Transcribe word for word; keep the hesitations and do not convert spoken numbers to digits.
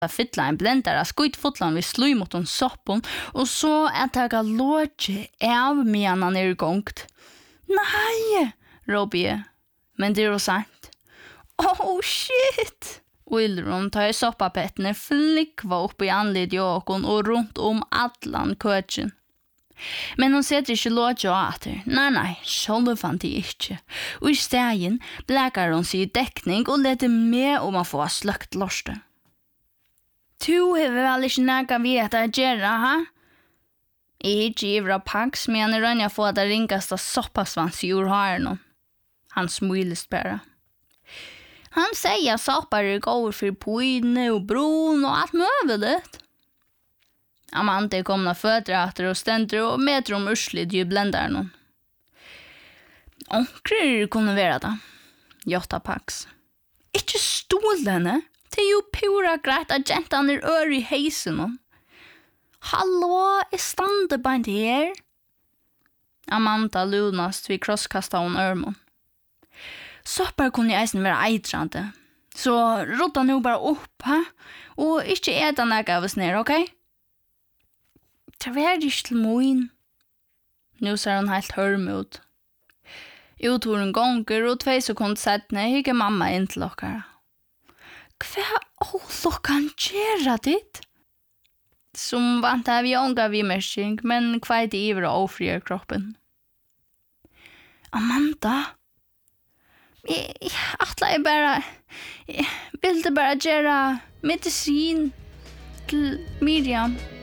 fylla en blendare skuitfotlan vid sløy mot en soppon og så at jeg låge av medan han er gongt. Nei, råper jeg, men det er jo sant. Oh shit! Wilron tar soppapettene flikva opp i anledd jokon og rundt om allan køtjen. Men hon setter ikke låge av atter. Nei, nei, sjålv fant de ikke. Og i stegen blekar hon seg i dekning og lette med om å få sløkt lorste. Tu hever vel ikke nægga vet å gjøre, ha? Jeg ikke ivra pax, men jeg rønner få det ringasta soppasvans i urharen. Han smilest bare. Han sier soppar er går for poine og bron og alt møvelet. Amanda er komna fødre etter og stender og meter om urslit i blendaren. Onkrer kunne være da. Jotta Pax. Ikke stol henne. Det er jo pura greit at gentan er ør i heisen. Hallå, er stande bant her? Amanda lunast vi krosskasta hon ørmon. Soppar kunne eisen være eitrande. Så rotta nu bara opp, ha? Og ikke eta nægge av oss ned, ok? Det var ikke til moin. Nå ser hun helt hørme ut. Uthoren gonger og tvei sekunder settene hygge mamma inn til okkara. Hva ålokkan gjøre ditt? Som vant av vi ånga vi mersing, men hva er det iver og ofrier kroppen? Amanda? Jeg, jeg atla jeg bare... Jeg ville bare gjøre medisin til Miriam.